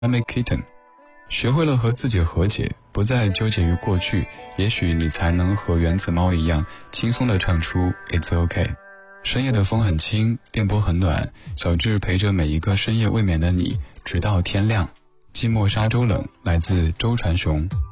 I'm a kitten。学会了和自己和解，不再纠结于过去，也许你才能和原子猫一样，轻松地唱出 It's okay。深夜的风很轻，电波很暖，小智陪着每一个深夜未眠的你，直到天亮。寂寞沙洲冷，来自周传雄。